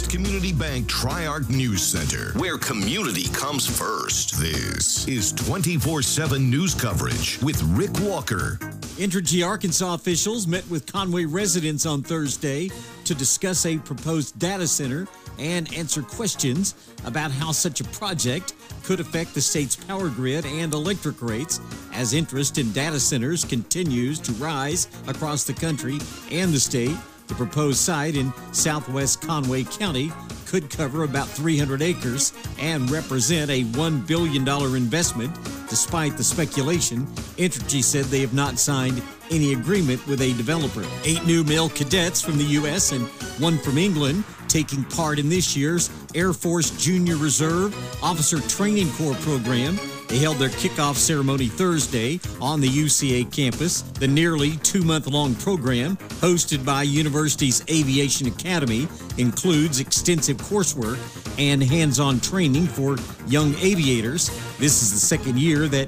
First Community Bank Tri-Arc News Center, where community comes first. This is 24/7 news coverage with Rick Walker. Entergy Arkansas officials met with Conway residents on Thursday to discuss a proposed data center and answer questions about how such a project could affect the state's power grid and electric rates as interest in data centers continues to rise across the country and the state. The proposed site in southwest Conway County could cover about 300 acres and represent a $1 billion investment. Despite the speculation, Entergy said they have not signed any agreement with a developer. 8 new male cadets from the U.S. and 1 from England taking part in this year's Air Force Junior Reserve Officer Training Corps program. They held their kickoff ceremony Thursday on the UCA campus. The nearly 2-month-long program, hosted by University's Aviation Academy, includes extensive coursework and hands-on training for young aviators. This is the second year that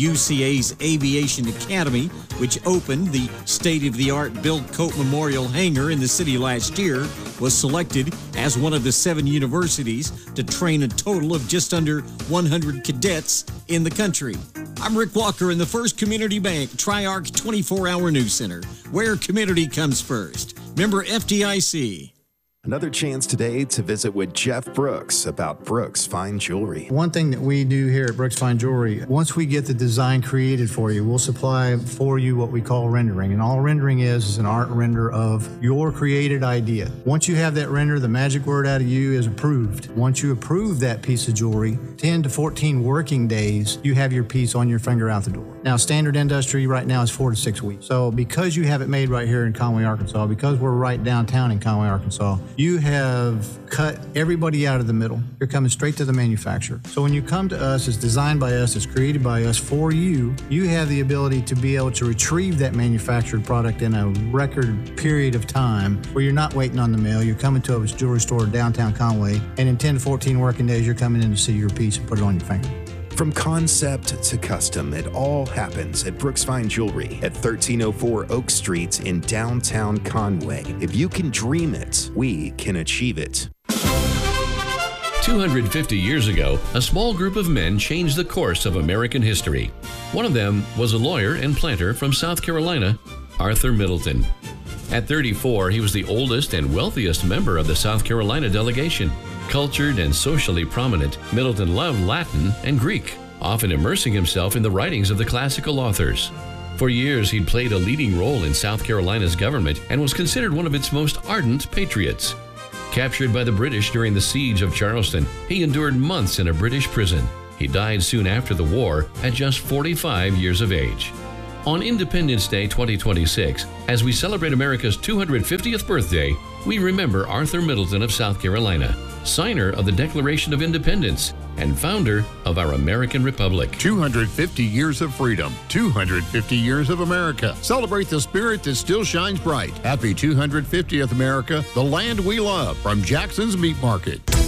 UCA's Aviation Academy, which opened the state-of-the-art Bill Cope Memorial Hangar in the city last year, was selected as one of the 7 universities to train a total of just under 100 cadets in the country. I'm Rick Walker in the First Community Bank Tri-Arc 24-hour News Center, where community comes first. Member FDIC. Another chance today to visit with Jeff Brooks about Brooks Fine Jewelry. One thing that we do here at Brooks Fine Jewelry, once we get the design created for you, we'll supply for you what we call rendering. And all rendering is an art render of your created idea. Once you have that render, the magic word out of you is approved. Once you approve that piece of jewelry, 10 to 14 working days, you have your piece on your finger out the door. Now, standard industry right now is 4 to 6 weeks. So because you have it made right here in Conway, Arkansas, because we're right downtown in Conway, Arkansas, you have cut everybody out of the middle. You're coming straight to the manufacturer. So when you come to us, it's designed by us, it's created by us for you. You have the ability to be able to retrieve that manufactured product in a record period of time where you're not waiting on the mail. You're coming to a jewelry store downtown Conway, and in 10 to 14 working days, you're coming in to see your piece and put it on your finger. From concept to custom, it all happens at Brooks Fine Jewelry at 1304 Oak Street in downtown Conway. If you can dream it, we can achieve it. 250 years ago, a small group of men changed the course of American history. One of them was a lawyer and planter from South Carolina, Arthur Middleton. At 34, he was the oldest and wealthiest member of the South Carolina delegation. Cultured and socially prominent, Middleton loved Latin and Greek, often immersing himself in the writings of the classical authors. For years, he'd played a leading role in South Carolina's government and was considered one of its most ardent patriots. Captured by the British during the siege of Charleston, he endured months in a British prison. He died soon after the war at just 45 years of age. On Independence Day 2026, as we celebrate America's 250th birthday, we remember Arthur Middleton of South Carolina, signer of the Declaration of Independence and founder of our American Republic. 250 years of freedom, 250 years of America. Celebrate the spirit that still shines bright. Happy 250th America, the land we love, from Jackson's Meat Market.